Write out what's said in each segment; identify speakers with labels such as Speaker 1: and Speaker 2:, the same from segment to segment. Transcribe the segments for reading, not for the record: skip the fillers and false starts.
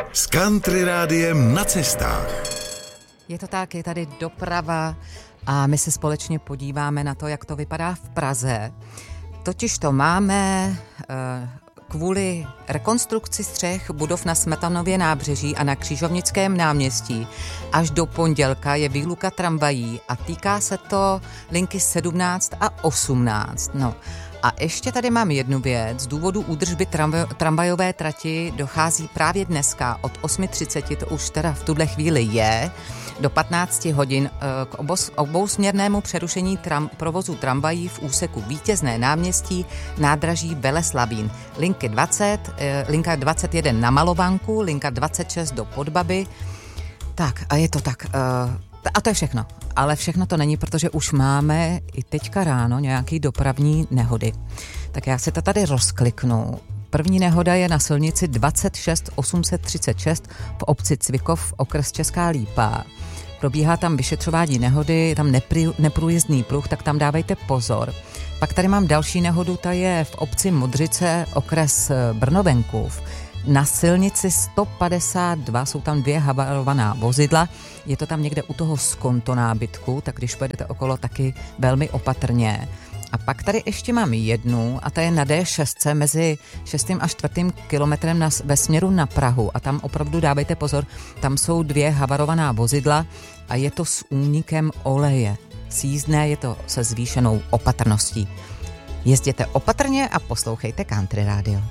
Speaker 1: S Country Rádiem na cestách.
Speaker 2: Je to tak, je tady doprava a my se společně podíváme na to, jak to vypadá v Praze. Totiž to máme kvůli rekonstrukci střech budov na Smetanově nábřeží a na Křižovnickém náměstí až do pondělka je výluka tramvají a týká se to linky 17 a 18. No. A ještě tady mám jednu věc. Z důvodu údržby tramvajové trati dochází právě dneska od 8:30, to už teda v tuhle chvíli je, do 15 hodin k obousměrnému přerušení provozu tramvají v úseku Vítězné náměstí, nádraží Beleslavín. Linka 21 na Malovanku, linka 26 do Podbaby. Tak a je to tak. A to je všechno. Ale všechno to není, protože už máme i teďka ráno nějaký dopravní nehody. Tak já si to tady rozkliknu. První nehoda je na silnici 26 836 v obci Cvikov, okres Česká Lípa. Probíhá tam vyšetřování nehody, je tam neprůjezdný pruh, tak tam dávejte pozor. Pak tady mám další nehodu, ta je v obci Modřice, okres Brnovenkův. Na silnici 152 jsou tam 2 havarovaná vozidla, je to tam někde u toho skontonábytku, tak když pojedete okolo, taky velmi opatrně. A pak tady ještě mám jednu a ta je na D6 mezi 6. a 4. kilometrem ve směru na Prahu a tam opravdu dávejte pozor, tam jsou 2 havarovaná vozidla a je to s únikem oleje. Sjízdné je to se zvýšenou opatrností. Jezděte opatrně a poslouchejte Country Radio.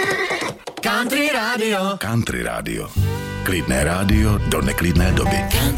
Speaker 1: Country Radio. Country Radio. Klidné rádio do neklidné doby. Country